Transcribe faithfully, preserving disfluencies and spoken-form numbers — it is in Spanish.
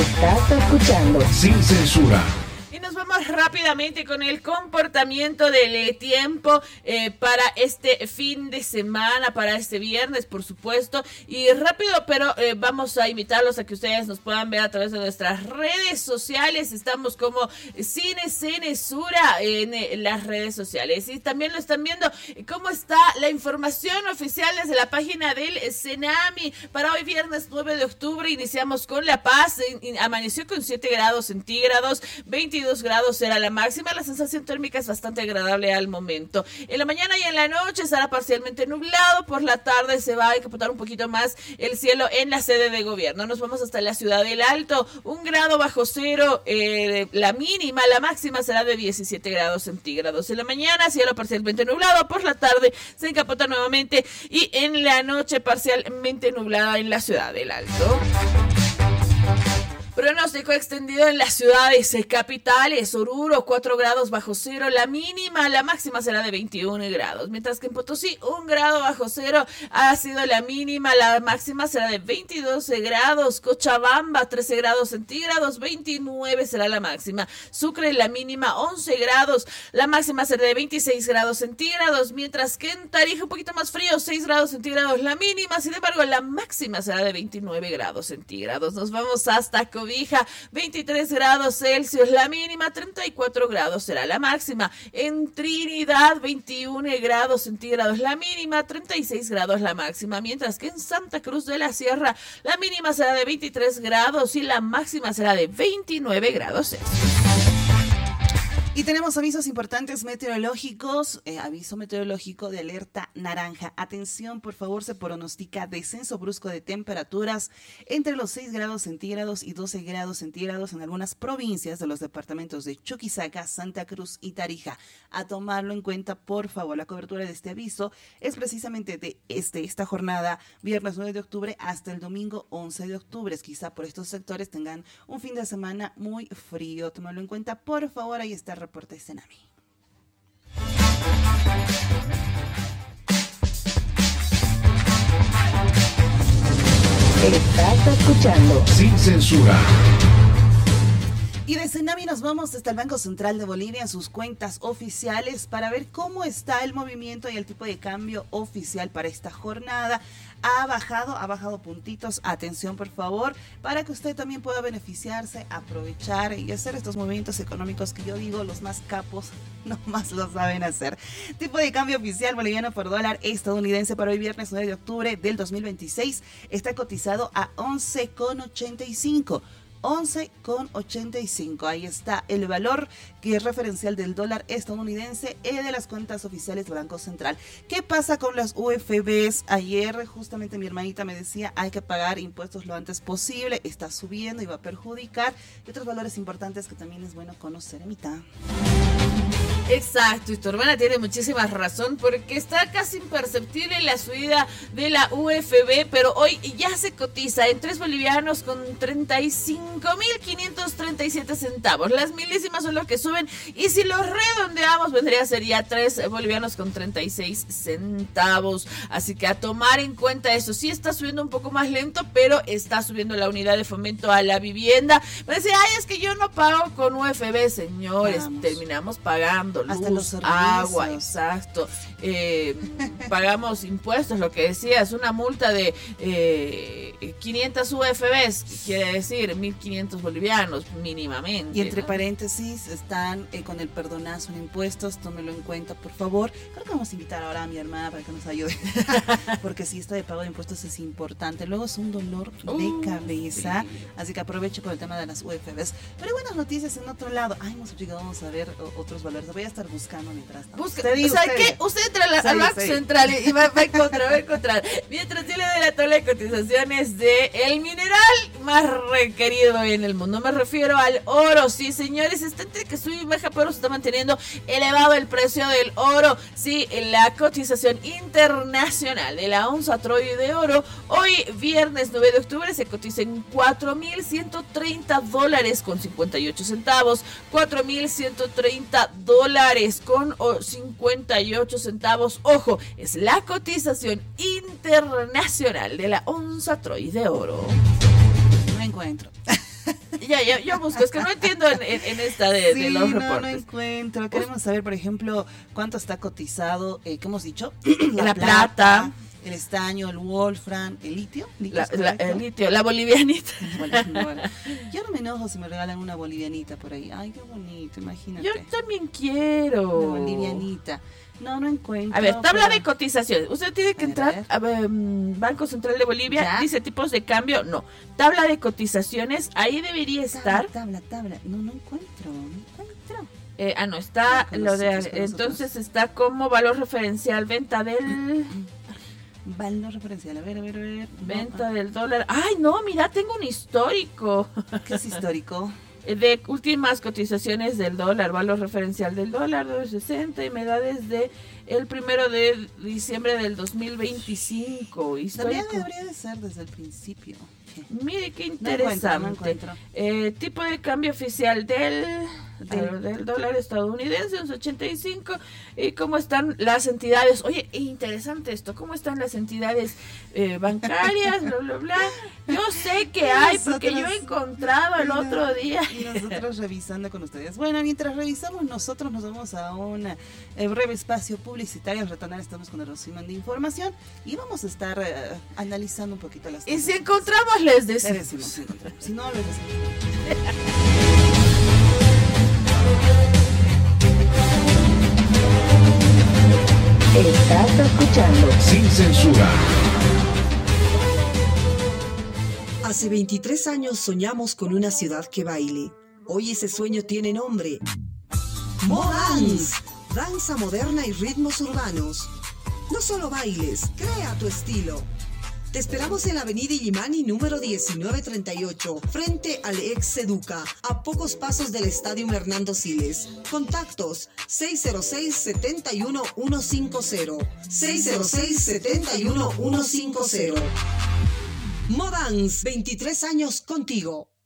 Estás escuchando Sin Censura. Y nos vamos rápidamente con el comportamiento del tiempo eh, para este fin de semana, para este viernes, por supuesto. Y rápido, pero eh, vamos a invitarlos a que ustedes nos puedan ver a través de nuestras redes sociales. Estamos como Cine Censura en eh, las redes sociales. Y también lo están viendo cómo está la información oficial desde la página del Senami. Para hoy, viernes nueve de octubre, iniciamos con La Paz. En, amaneció con siete grados centígrados, veintidós grados será la máxima. La sensación térmica es bastante agradable al momento. En la mañana y en la noche estará parcialmente nublado. Por la tarde se va a encapotar un poquito más el cielo en la sede de gobierno. Nos vamos hasta la Ciudad del Alto. Un grado bajo cero, eh, la mínima, la máxima será de diecisiete grados centígrados. En la mañana cielo parcialmente nublado. Por la tarde se encapota nuevamente y en la noche parcialmente nublada en la Ciudad del Alto. Pronóstico extendido en las ciudades capitales. Oruro, cuatro grados bajo cero, la mínima, la máxima será de veintiún grados. Mientras que en Potosí, un grado bajo cero ha sido la mínima, la máxima será de veintidós grados. Cochabamba, trece grados centígrados, veintinueve será la máxima. Sucre, la mínima, once grados, la máxima será de veintiséis grados centígrados. Mientras que en Tarija, un poquito más frío, seis grados centígrados la mínima, sin embargo, la máxima será de veintinueve grados centígrados. Nos vamos hasta Cobija. veintitrés grados Celsius, la mínima, treinta y cuatro grados será la máxima. En Trinidad, veintiún grados centígrados, la mínima, treinta y seis grados la máxima. Mientras que en Santa Cruz de la Sierra, la mínima será de veintitrés grados y la máxima será de veintinueve grados Celsius. Y tenemos avisos importantes meteorológicos, eh, aviso meteorológico de alerta naranja. Atención, por favor, se pronostica descenso brusco de temperaturas entre los seis grados centígrados y doce grados centígrados en algunas provincias de los departamentos de Chuquisaca, Santa Cruz y Tarija. A tomarlo en cuenta, por favor. La cobertura de este aviso es precisamente de este, esta jornada, viernes nueve de octubre hasta el domingo once de octubre. Quizá por estos sectores tengan un fin de semana muy frío. Tómalo en cuenta, por favor. Ahí está el reporte de Senami. Estás escuchando Sin Censura. Y de Senami nos vamos hasta el Banco Central de Bolivia en sus cuentas oficiales para ver cómo está el movimiento y el tipo de cambio oficial para esta jornada. Ha bajado, ha bajado puntitos, atención por favor, para que usted también pueda beneficiarse, aprovechar y hacer estos movimientos económicos que yo digo los más capos no más lo saben hacer. Tipo de cambio oficial boliviano por dólar estadounidense para hoy viernes nueve de octubre del dos mil veintiséis está cotizado a once con ochenta y cinco. once con ochenta y cinco. Ahí está el valor que es referencial del dólar estadounidense eh, de las cuentas oficiales del Banco Central. ¿Qué pasa con las U F Bs? Ayer justamente mi hermanita me decía hay que pagar impuestos lo antes posible, está subiendo y va a perjudicar. Y otros valores importantes que también es bueno conocer, Emita. Exacto, y tu hermana tiene muchísima razón porque está casi imperceptible la subida de la U F B, pero hoy ya se cotiza en tres bolivianos con treinta y cinco mil quinientos treinta y siete centavos. Las milésimas son los que suben y si los redondeamos vendría a ser ya tres bolivianos con treinta y seis centavos. Así que a tomar en cuenta eso. Sí está subiendo un poco más lento, pero está subiendo la unidad de fomento a la vivienda. Me decía, ay, es que yo no pago con U F B, señores. Vamos. Terminamos pagando luz, hasta los agua, exacto. Eh, pagamos impuestos, lo que decías, una multa de eh, quinientas U F Bs, quiere decir mil quinientos bolivianos mínimamente. Y entre ¿no? paréntesis están eh, con el perdonazo en impuestos, tómelo en cuenta, por favor. Creo que vamos a invitar ahora a mi hermana para que nos ayude, porque si esto de pago de impuestos es importante, luego es un dolor de uh, cabeza, sí. Así que aproveche con el tema de las U F Bs. Pero buenas noticias en otro lado. Ay, hemos llegado, vamos a ver o, otros valores. Voy a estar buscando mientras tanto. Busca, ¿sabe qué? Usted entra a la, al Banco Central y va, va a encontrar, va a encontrar. Mientras yo le doy la tabla de cotizaciones de el mineral más requerido en el mundo. Me refiero al oro. Sí, señores, está entre que sube y baja, pero se está manteniendo elevado el precio del oro. Sí, la cotización internacional de la onza Troy de oro hoy, viernes nueve de octubre, se cotiza en cuatro mil ciento treinta dólares con cincuenta y ocho centavos. cuatro mil ciento treinta dólares con cincuenta y ocho centavos. Ojo, es la cotización internacional de la onza Troy de oro. No encuentro. ya, ya, yo busco, es que no entiendo en, en, en esta de, sí, de los no, reportes. no encuentro. Queremos saber, por ejemplo, cuánto está cotizado, eh, ¿qué hemos dicho? La, la plata, plata, el estaño, el wolfram, el litio. La, la, el litio, la bolivianita. Bueno, bueno. Yo no me enojo si me regalan una bolivianita por ahí. Ay, qué bonito, imagínate. Yo también quiero. Una bolivianita. No, no encuentro. A ver, tabla pero... de cotizaciones. Usted tiene que a entrar ver. a ver, Banco Central de Bolivia, ¿ya? Dice tipos de cambio, no. Tabla de cotizaciones, ahí debería tabla, estar. Tabla, tabla, no, no encuentro, no encuentro. Eh, ah, no, está lo de, entonces está como valor referencial, venta del... Valor referencial, a ver, a ver, a ver. Venta no. del dólar. Ay, no, mira, tengo un histórico. ¿Qué es histórico? De últimas cotizaciones del dólar, valor referencial del dólar, dos sesenta, y me da desde el primero de diciembre del dos mil veinticinco. Histórico. También debería de ser desde el principio. Mire qué interesante. No encuentro, no encuentro. Eh, tipo de cambio oficial del, del, del dólar estadounidense, unos ochenta y cinco. Y cómo están las entidades. Oye, interesante esto. ¿Cómo están las entidades eh, bancarias? Bla, bla, bla. Yo sé que hay, porque yo he encontrado el otro día. Y nosotros revisando con ustedes. Bueno, mientras revisamos, nosotros nos vamos a un eh, breve espacio publicitario. Al retornar estamos con el resumen de información y vamos a estar eh, analizando un poquito las cosas. Y si encontramos, les decimos. Les decimos, si encontramos. Si no, les decimos. Estás escuchando Sin Censura. Hace veintitrés años soñamos con una ciudad que baile. Hoy ese sueño tiene nombre. Modance, danza moderna y ritmos urbanos. No solo bailes, crea tu estilo. Te esperamos en la avenida Illimani número diecinueve treinta y ocho, frente al ex Educa, a pocos pasos del Estadio Hernando Siles. Contactos seis cero seis, siete uno, uno cinco cero, seis cero seis, siete uno, uno cinco cero. Modance, veintitrés años contigo.